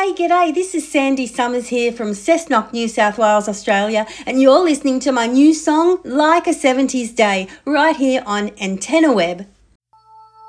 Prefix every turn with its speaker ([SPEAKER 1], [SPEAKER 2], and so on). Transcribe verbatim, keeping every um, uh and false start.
[SPEAKER 1] Hey, g'day, this is Sandy Summers here from Cessnock, New South Wales, Australia, and you're listening to my new song, Like a seventies Day, right here on Antenna Web.